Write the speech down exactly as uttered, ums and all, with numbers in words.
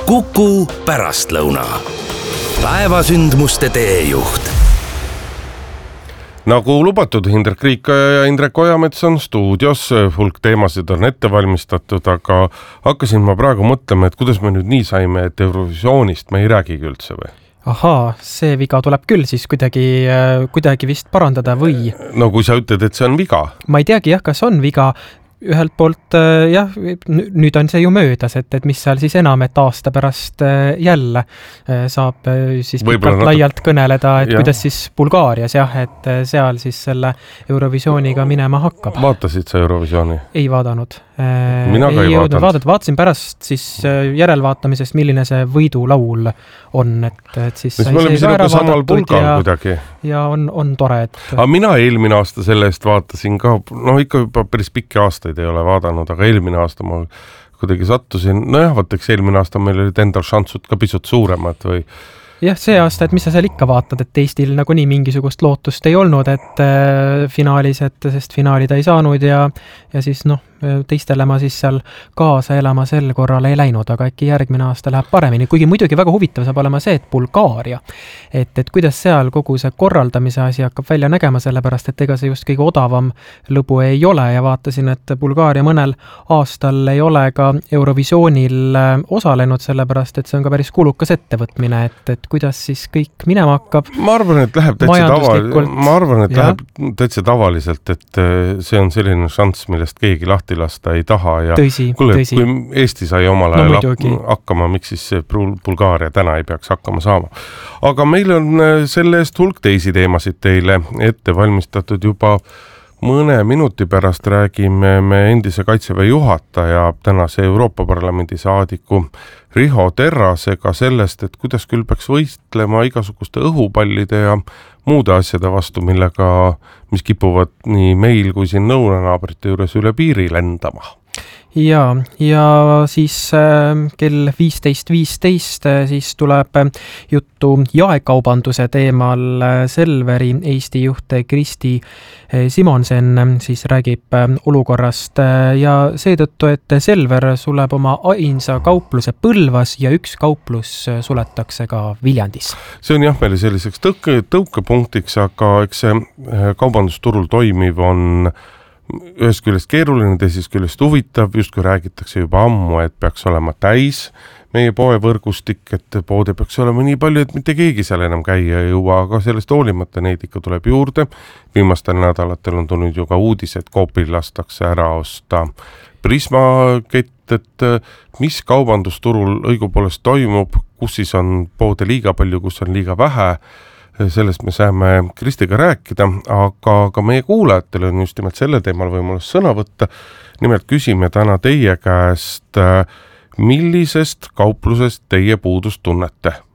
Kuku pärastlõuna. Päevasündmuste teejuht. Nagu lubatud, Indrek Riika ja Indrek Ojamets on stuudios, hulk teemasid on ette valmistatud, aga hakkasin ma praegu mõtlema, et kuidas me nüüd nii saime, et Eurovisioonist me ei räägigi üldse või? Ahaa, see viga tuleb küll siis kuidagi, kuidagi vist parandada või? No kui sa ütled, et see on viga. Ma ei teagi jah, kas on viga. Ühelt poolt jah, nüüd on see ju möödas, et, et mis seal siis enam, et aasta pärast jälle saab siis pikalt natuke laialt kõneleda, et jah. Kuidas siis Bulgaarias jah, et seal siis selle Eurovisiooniga minema hakkab. Vaatasid sa Eurovisiooni? Ei vaadanud. Mina ka ei, ei vaadanud. Vaadanud. Vaatasin pärast siis järelvaatamisest, milline see võidulaul on, et, et siis me oleme siin nagu samal pulgal ja, kuidagi. Ja on, on tore, et... Aga mina eelmine aasta selle eest vaatasin ka, no ikka juba päris pikki aastaid ei ole vaadanud, aga eelmine aasta ma kuidagi sattusin, no jah, vaataks eelmine aasta meil olid endal šansud ka pisut suuremad või... Jah, see aasta, et mis sa seal ikka vaatad, et Eestil nagu nii mingisugust lootust ei olnud, et äh, finaalis, et sest finaali ta ei saanud ja, ja siis noh, teistele ma siis seal kaasa elama sel korral ei läinud, aga äkki järgmine aasta läheb paremini, kuigi muidugi väga huvitav saab olema see, et Bulgaaria, et, et kuidas seal kogu see korraldamise asi hakkab välja nägema, sellepärast, et ega see just kõige odavam lõbu ei ole ja vaatasin, et Bulgaaria mõnel aastal ei ole ka Eurovisioonil osalenud, sellepärast, et see on ka päris kulukas ettevõtmine, et, et kuidas siis kõik minema hakkab. Ma arvan, et läheb täitsa tavaliselt, ma arvan, et ja. läheb täitsa tavaliselt, et see on selline šanss, millest keegi lahti lasta ei taha ja tõsi, kuule, tõsi. kui Eesti sai omal ajal no, hakkama, miks siis Bulgaaria täna ei peaks hakkama saama. Aga meil on selle eest hulk teisi teemasid teile ette valmistatud juba mõne minuti pärast räägime me endise Kaitseväe juhataja, tänase Euroopa Parlamendi saadiku Riho Terrasega sellest, et kuidas küll peaks võistlema igasuguste õhupallide ja muude asjade vastu, millega, mis kipuvad nii meil kui siin lõunanaabrite juures üle piiri lendama. Ja, ja siis äh, kell viisteist viisteist äh, siis tuleb juttu jaekaubanduse teemal äh, Selveri Eesti juht Kristi äh, Simonsen siis räägib äh, olukorrast äh, ja seetõttu, et Selver suleb oma ainsa kaupluse Põlvas ja üks kauplus äh, suletakse ka Viljandis. See on jah meile selliseks tõuke, tõukepunktiks, aga eks see äh, kaubandusturul toimiv on ühest küljest keeruline, teises küljest huvitav, justkui räägitakse juba ammu, et peaks olema täis meie poevõrgustik, et poode peaks olema nii palju, et mitte keegi seal enam käia ei jõua, aga sellest hoolimata neid ikka tuleb juurde. Viimastel nädalatel on tulnud ju ka uudis, et Coopil lastakse ära osta Prismakett, et mis kaubandusturul õigupoolest toimub, kus siis on poode liiga palju, kus on liiga vähe. Sellest me saame Kristiga rääkida, aga ka meie kuulajatel on just nimelt selle teemal võimalus sõna võtta. Nimelt küsime täna teie käest, millisest kauplusest teie puudust tunnete?